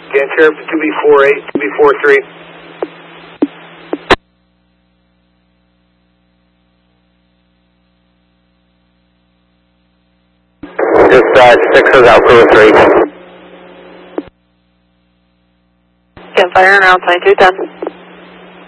Scan sheriff to 2B48, 2B43. Dispatch, 6 is out for 3. Scan fire around 2210.